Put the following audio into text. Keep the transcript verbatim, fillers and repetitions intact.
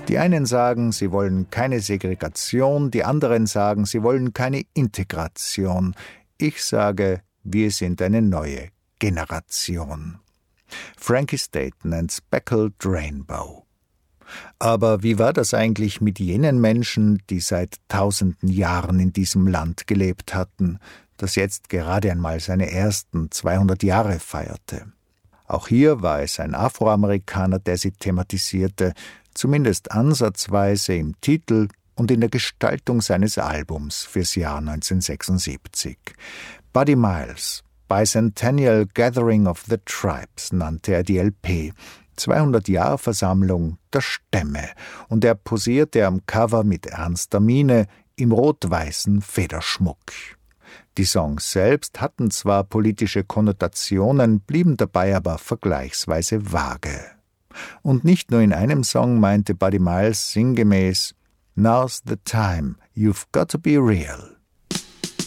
Die einen sagen, sie wollen keine Segregation, die anderen sagen, sie wollen keine Integration. Ich sage, wir sind eine neue Generation. Frankie Staton and Speckled Rainbow. Aber wie war das eigentlich mit jenen Menschen, die seit tausenden Jahren in diesem Land gelebt hatten, das jetzt gerade einmal seine ersten zweihundert Jahre feierte? Auch hier war es ein Afroamerikaner, der sie thematisierte, zumindest ansatzweise im Titel und in der Gestaltung seines Albums fürs Jahr neunzehnhundertsechsundsiebzig. Buddy Miles, Bicentennial Gathering of the Tribes nannte er die L P, zweihundert-Jahr-Versammlung der Stämme, und er posierte am Cover mit ernster Miene im rot-weißen Federschmuck. Die Songs selbst hatten zwar politische Konnotationen, blieben dabei aber vergleichsweise vage. Und nicht nur in einem Song meinte Buddy Miles sinngemäß: "Now's the time, you've got to be real."